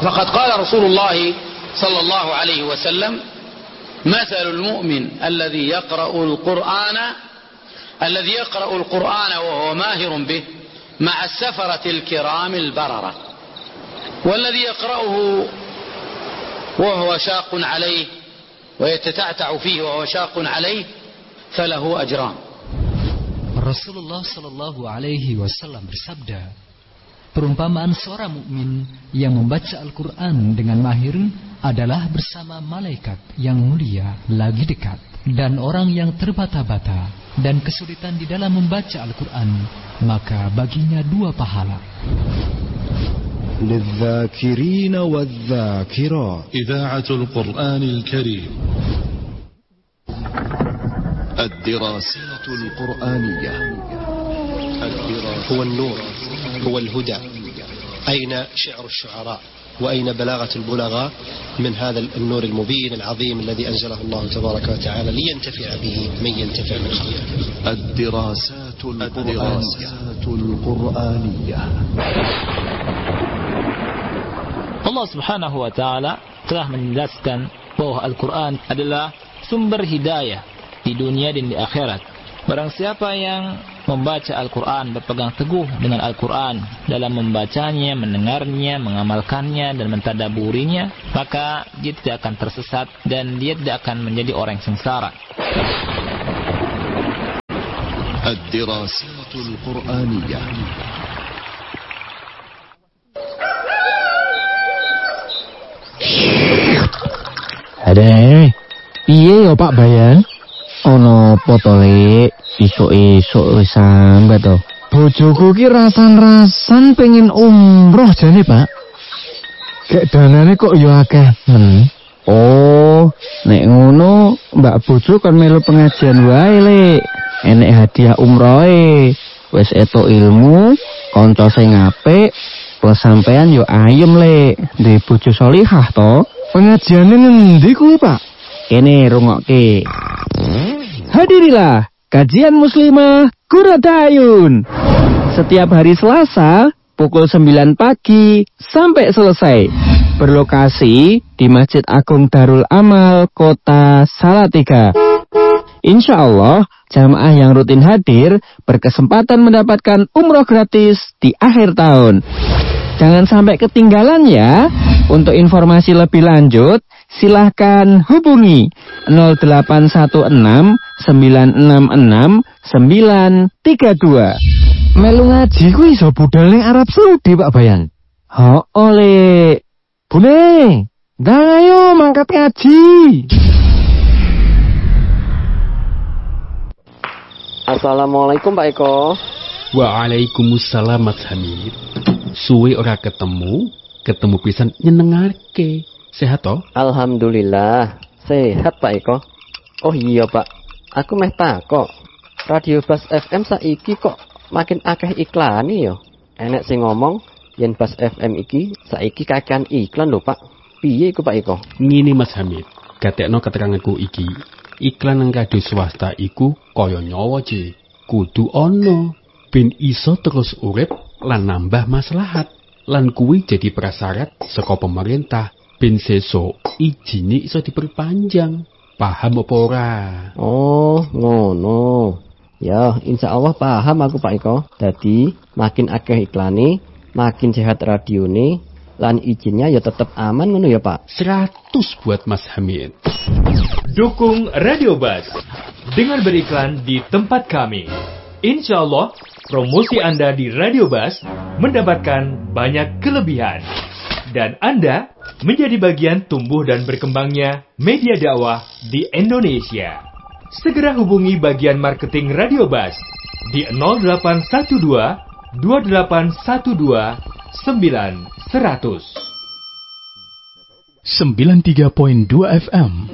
فقد قال رسول الله صلى الله عليه وسلم مثل المؤمن الذي يقرأ القرآن وهو ماهر به مع السفرة الكرام البررة والذي يقرأه وهو شاق عليه ويتتعتع فيه وهو شاق عليه فله أجران. Rasulullah Shallallahu Alaihi Wasallam bersabda, perumpamaan seorang mukmin yang membaca Al-Quran dengan mahir adalah bersama malaikat yang mulia lagi dekat, dan orang yang terbata-bata dan kesulitan di dalam membaca Al-Quran, maka baginya 2 pahala. للذاكرين والذاكرات إذاعة القرآن الكريم. الدراسات القرآنية. هو النور، هو الهدى. أين شعر الشعراء وأين بلاغة البلغاء من هذا النور المبين العظيم الذي أنزله الله تبارك وتعالى لينتفع به من ينتفع من خلقه. الدراسات القرآنية. Allah Subhanahu wa taala telah menjelaskan bahwa Al-Quran adalah sumber hidayah di dunia dan di akhirat. Barang siapa yang membaca Al-Quran, berpegang teguh dengan Al-Quran dalam membacanya, mendengarnya, mengamalkannya dan mentadaburinya, maka dia tidak akan tersesat dan dia tidak akan menjadi orang yang sengsara. الدراسات القرآنية. Ade, piye ya Pak Bayan? Ono potole isuk-isuk wis sambat to. Bojoku ki rasan-rasan pengen umroh jane, Pak. Gek danane kok ya akeh men. Oh, nek ngono Mbak bojo kon melu pengajian wae, Lek. Enek hadiah umrohe. Wis etuk ilmu, kanca sing apik, plus sampean yo ayem, Lek. Ndek bojo salihah to. Pengajiane ngendi kuwi, Pak? Kene rungokke. Hadirilah kajian muslimah Quratayun. Setiap hari Selasa pukul 9 pagi sampai selesai. Berlokasi di Masjid Agung Darul Amal Kota Salatiga. Insya Allah jamaah yang rutin hadir berkesempatan mendapatkan umroh gratis di akhir tahun. Jangan sampai ketinggalan ya. Untuk informasi lebih lanjut, silahkan hubungi 0816 966 932. Melu ngaji ku iso budal ning Arab Saudi, Pak Bayan. Ho oleh. Bune, ndang ayo mangkat ngaji. Assalamualaikum Pak Eko. Waalaikumsalam Mas Hamid. Suwe ora ketemu pisan nyenengake. Sehat toh? Alhamdulillah, sehat Pak Eko. Oh iya Pak, aku meh takok. Radio Bas FM saiki kok makin akeh iklane yo. Enek sing ngomong yen Bas FM iki saiki kakean iklan lho Pak. Piye iku Pak Eko? Ngene Mas Hamid, gatekno keteranganku iki. Iklan nang radio swasta iku kaya nyawa je. Kudu ono ben iso terus urip lan nambah maslahat. Lan kuwi jadi prasyarat saka pemerintah ben sesuk ijine iso diperpanjang. Paham apa ora? Oh, ngono. Ya, insya Allah paham aku Pak Eko. Dadi makin akeh iklane, makin sehat radione, lan izinnya ya tetap aman ngono ya Pak. 100 buat Mas Hamid. Dukung Radio Bas dengan beriklan di tempat kami. Insya Allah promosi Anda di Radio Bas mendapatkan banyak kelebihan. Dan Anda menjadi bagian tumbuh dan berkembangnya media dakwah di Indonesia. Segera hubungi bagian marketing Radio Bas di 0812 2812 9100. 93.2 FM